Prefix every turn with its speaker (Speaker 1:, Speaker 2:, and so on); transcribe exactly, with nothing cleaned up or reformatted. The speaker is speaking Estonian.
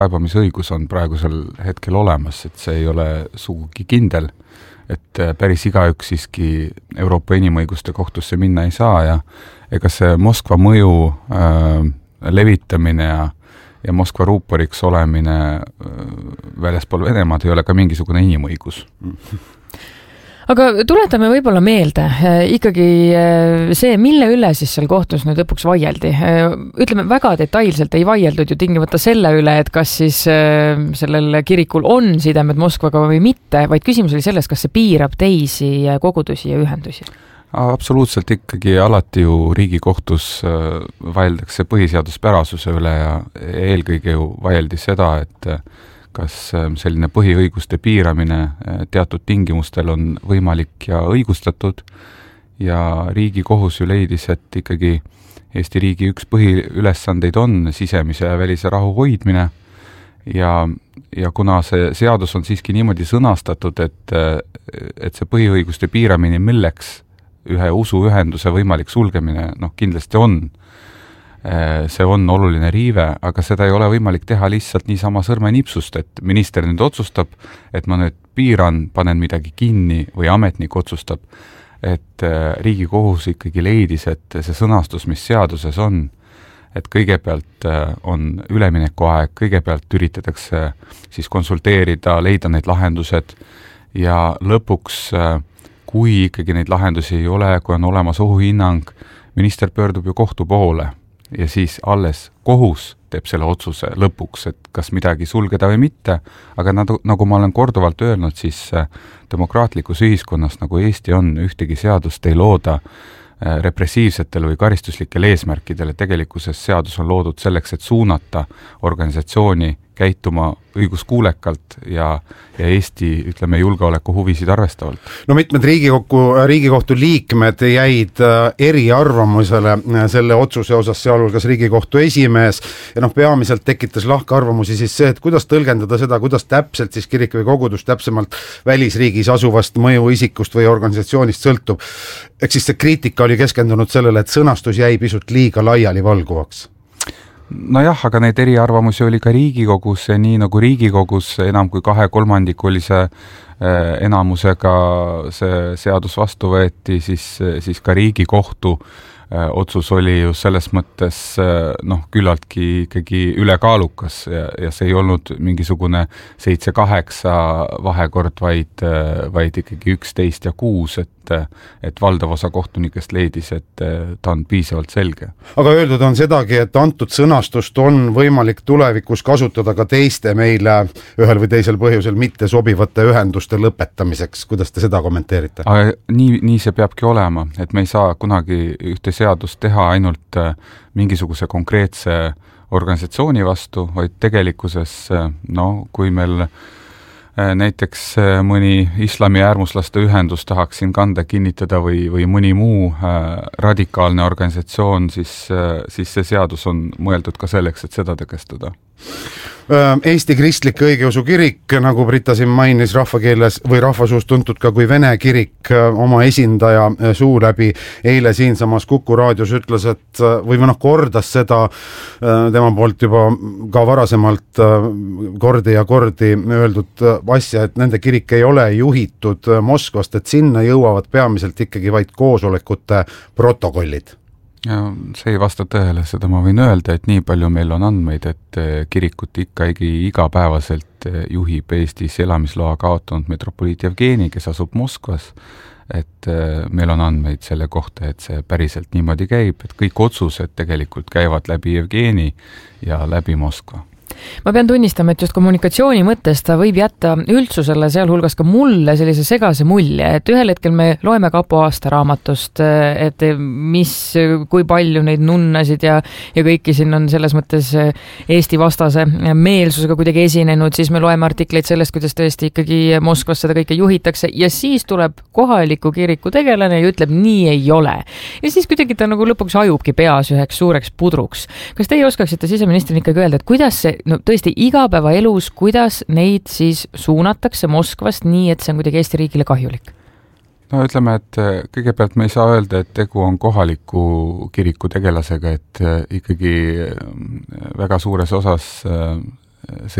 Speaker 1: kaebamisõigus on praegusel hetkel olemas, et see ei ole sugugi kindel, et päris igaüks siiski Euroopa inimõiguste kohtusse minna ei saa ja ega see Moskva mõju äh, levitamine ja, ja Moskva ruuporiks olemine äh, väljaspool Venemaad ei ole ka mingisugune inimõigus.
Speaker 2: Aga tuletame võib-olla meelde ikkagi see, mille üle siis seal kohtus nüüd lõpuks vaieldi. Ütleme, väga detailselt ei vaieldud ju tingimata selle üle, et kas siis sellel kirikul on sidemed Moskvaga või mitte, vaid küsimus oli selles, kas see piirab teisi kogudusi ja ühendusi.
Speaker 1: Absoluutselt ikkagi alati ju Riigikohtus vaieldakse põhiseaduspärasuse üle ja eelkõige ju vaieldi seda, et kas selline põhiõiguste piiramine teatud tingimustel on võimalik ja õigustatud ja Riigikohus ju leidis, et ikkagi Eesti riigi üks põhiülesandeid on sisemise ja välise rahu hoidmine ja, ja kuna see seadus on siiski niimoodi sõnastatud, et, et see põhiõiguste piiramine milleks ühe usuühenduse võimalik sulgemine, noh kindlasti on, see on oluline riive, aga seda ei ole võimalik teha lihtsalt niisama sõrmenipsust, et minister nüüd otsustab, et ma nüüd piiran, panen midagi kinni või ametnik otsustab, et Riigikohus ikkagi leidis, et see sõnastus, mis seaduses on, et kõigepealt on üleminekuaeg, kõigepealt üritatakse siis konsulteerida, leida need lahendused ja lõpuks, kui ikkagi neid lahendusi ei ole, kui on olemas ohuhinnang, minister pöördub ju kohtu poole ja siis alles kohus teeb selle otsuse lõpuks, et kas midagi sulgeda või mitte, aga nagu, nagu ma olen korduvalt öelnud, siis demokraatlikus ühiskonnas, nagu Eesti on, ühtegi seadust ei looda repressiivsetel või karistuslikel eesmärkidel, tegelikkuses seadus on loodud selleks, et suunata organisatsiooni käituma õiguskuulekalt ja, ja Eesti, ütleme, julgeoleku huvisid arvestavalt.
Speaker 3: No mitmed Riigikohtu, Riigikohtu liikmed jäid eriarvamusele selle otsuse osas, sealhulgas Riigikohtu esimees ja noh, peamiselt tekitas lahkarvamusi siis see, et kuidas tõlgendada seda, kuidas täpselt siis kirik või kogudus täpsemalt välisriigis asuvast mõjuisikust või organisatsioonist sõltub. Eks siis see kriitika oli keskendunud sellele, et sõnastus jäi pisut liiga laiali valguvaks.
Speaker 1: No jah, aga neid eriarvamusi oli ka Riigikogus ja nii nagu Riigikogus enam kui kahe kolmandikulise enamusega see seadus vastu võeti, siis, siis ka Riigikohtu otsus oli ju selles mõttes noh, küllaltki ikkagi ülekaalukas ja, ja see ei olnud mingisugune seitse kaheksa vahekord, vaid, vaid ikkagi üksteist ja kuus, et, et valdav osa kohtunikest leidis, et ta on piisavalt selge.
Speaker 3: Aga öeldud on sedagi, et antud sõnastust on võimalik tulevikus kasutada ka teiste meile ühel või teisel põhjusel mitte sobivate ühenduste lõpetamiseks. Kuidas te seda kommenteerite?
Speaker 1: Aga nii, nii see peabki olema, et me ei saa kunagi ühte seadust teha ainult mingisuguse konkreetse organisatsiooni vastu, vaid tegelikkuses, no kui meil näiteks mõni islami äärmuslaste ühendus tahaks siin kanda kinnitada või, või mõni muu radikaalne organisatsioon, siis, siis see seadus on mõeldud ka selleks, et seda tõkestada.
Speaker 3: Eesti kristlik õigeusu kirik, nagu Brita siin mainis, rahvakeeles või rahvasuus tuntud ka kui Vene kirik, oma esindaja suu läbi eile siinsamas Kuku raadios ütles, et või noh, kordas seda tema poolt juba ka varasemalt kordi ja kordi öeldud asja, et nende kirik ei ole juhitud Moskvast, et sinna jõuavad peamiselt ikkagi vaid koosolekute protokollid.
Speaker 1: Ja see ei vasta tõele, seda ma võin öelda, et nii palju meil on andmeid, et kirikut ikkagi igapäevaselt juhib Eestis elamisloa kaotanud metropoliit Jevgeni, kes asub Moskvas, et meil on andmeid selle kohta, et see päriselt niimoodi käib, et kõik otsused tegelikult käivad läbi Jevgeni ja läbi Moskva.
Speaker 2: Ma pean tunnistama, et just kommunikatsiooni mõttes ta võib jätta üldsusele, sealhulgas ka mulle sellise segase mulje, et ühel hetkel me loeme kapo aastaraamatust, et mis, kui palju neid nunnasid ja, ja kõiki siin on selles mõttes Eesti vastase meelsusega kuidagi esinenud, siis me loeme artikleid sellest, kuidas tõesti ikkagi Moskvas seda kõike juhitakse ja siis tuleb kohaliku kiriku tegelane ja ütleb, nii ei ole. Ja siis kuidagi ta nagu lõpuks ajubki peas üheks suureks pudruks. Kas teie oskaksite siseministrina ikkagi öelda, et kuidas see no tõesti igapäevaelus, kuidas neid siis suunatakse Moskvast nii, et see on kuidagi Eesti riigile kahjulik?
Speaker 1: No ütleme, et kõigepealt me ei saa öelda, et tegu on kohaliku kiriku tegelasega, et ikkagi väga suures osas see